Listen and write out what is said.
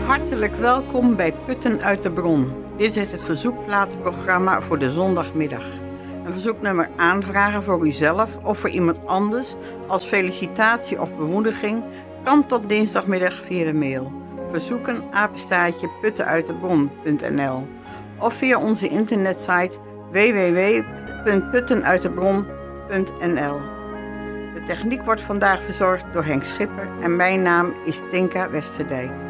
Hartelijk welkom bij Putten uit de Bron. Dit is het verzoekplatenprogramma voor de zondagmiddag. Een verzoeknummer aanvragen voor uzelf of voor iemand anders als felicitatie of bemoediging kan tot dinsdagmiddag via de mail. Verzoeken @puttenuitdebron.nl of via onze internetsite www.puttenuitdebron.nl. De techniek wordt vandaag verzorgd door Henk Schipper en mijn naam is Tinka Westerdijk.